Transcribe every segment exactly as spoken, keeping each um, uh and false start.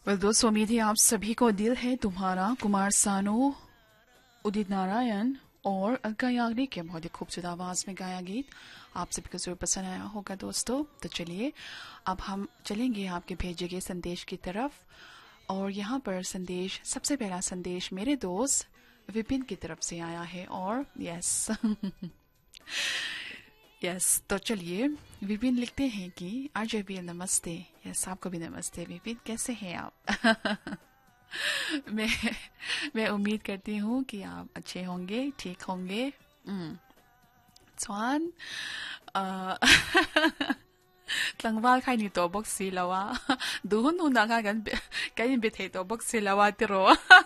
Well दोस्तों, उम्मीद है आप सभी को दिल है तुम्हारा कुमार सानू, उदित नारायण और अलका याग्निक के बहुत ही खूबसूरत आवाज में गाया गीत आप सभी को जरूर पसंद आया होगा दोस्तों। तो चलिए अब हम चलेंगे आपके भेजे गए संदेश की तरफ। और यहाँ पर संदेश, सबसे पहला संदेश मेरे दोस्त विपिन की तरफ से आया है। और यस यस तो चलिए, विपिन लिखते हैं कि आरजे भी नमस्ते। यस, आपको भी नमस्ते विपिन, कैसे हैं आप? मैं मैं उम्मीद करती हूँ कि आप अच्छे होंगे, ठीक होंगे। स्वान tlangwal khai ni to box si lawa duhun hu na ka gan kan bi the to box si lawa tiro।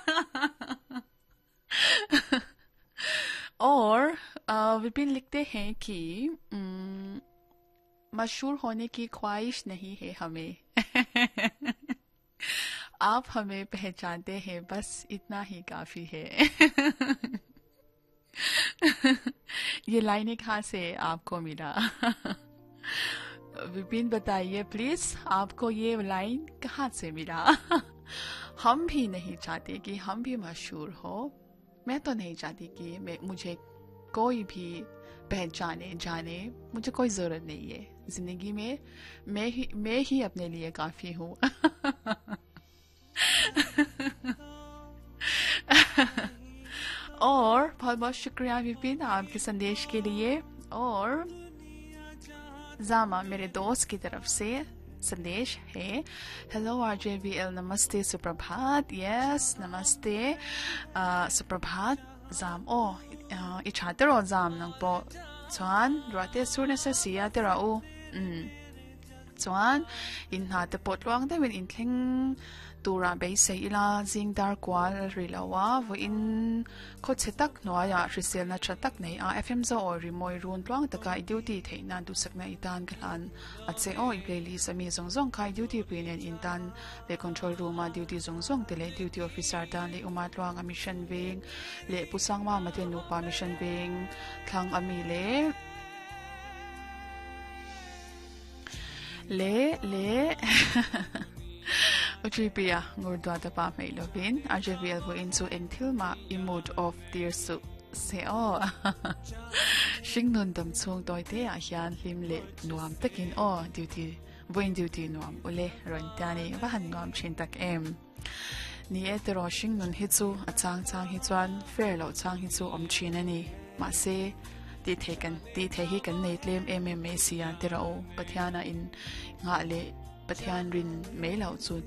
और विपिन लिखते हैं कि मशहूर होने की ख्वाहिश नहीं है हमें। आप हमें पहचानते हैं, बस इतना ही काफी है। ये लाइन कहाँ से आपको मिला? विपिन बताइए प्लीज, आपको ये लाइन कहाँ से मिला? हम भी नहीं चाहते कि हम भी मशहूर हो। मैं तो नहीं चाहती कि मैं मुझे कोई भी पहचाने जाने, मुझे कोई जरूरत नहीं है जिंदगी में। मैं ही मैं ही अपने लिए काफी हूँ। और बहुत बहुत शुक्रिया विपिन आपके संदेश के लिए। और जामा मेरे दोस्त की तरफ से संदेश है। हेलो आरजेवीएल, नमस्ते, सुप्रभात। यस नमस्ते, सुप्रभात जाम। ओ इच्छातेरो जाम नंगपो चुan रोते सुरने से सिया तेराउ चुan इन हाते पोटवांग दे विन इंथलिंग तुरा बेसे इला जिंग दार क्वाल रिलावा वो इन खुद से तक नोया रिसेल ना चतक नहीं आ एफएम जो और रिमोई रून त्वांग तका ड्यूटी थे ना दूसक ना इतान गलान अच्छे ओ इप्लेली समी जोंग जोंग का ड्यूटी पिनेन इंतान ले कंट्रोल रूम आ ड्यूटी जोंग जोंग तेले ड्यूटी ऑफिसर तान ले उमा त्वांग मिशन विंग ले पुसांग मा मते नुपा मिशन विंग थंग अमी ले ले ले Ujibia ngurdwada pa may lovin Arjaviel wo inso entil ma imod of dear su se o Shing nun dam chung doi te a hian lim le nuam takin o duty voin duty nuam ule ron tani bahan ngam chin tak em ni etero shing nun hitsu a chang chang hitsuan fair lo chang hitsu om chin ani ma se ti thekan ti the hi kan nei tlem M M A sian tero pathiana in nga le pathian rin me lau chu